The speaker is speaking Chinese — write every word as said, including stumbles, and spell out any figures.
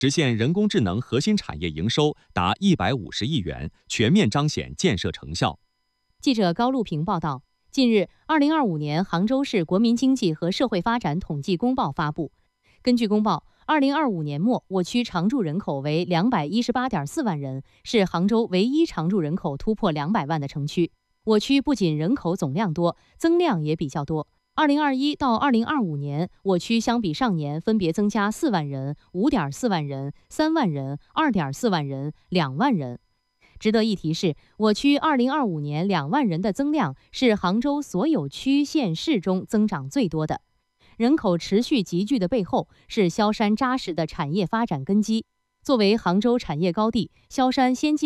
实现人工智能核心产业营收达一百五十亿元，全面彰显建设成效。 记者高路平报道，近日，二零二五年杭州市国民经济和社会发展统计公报发布。根据公报，二零二五年末，我区常住人口为两百一十八点四万人，是杭州唯一常住人口突破两百万的城区。我区不仅人口总量多，增量也比较多。二零二一到二零二五年，我区相比上年分别增加四万人、五点四万人、三万人、二点四万人、两万人。值得一提是，我区二零二五年两万人的增量是杭州所有区县市中增长最多的。人口持续集聚的背后是萧山扎实的产业发展根基。作为杭州产业高地，萧山先进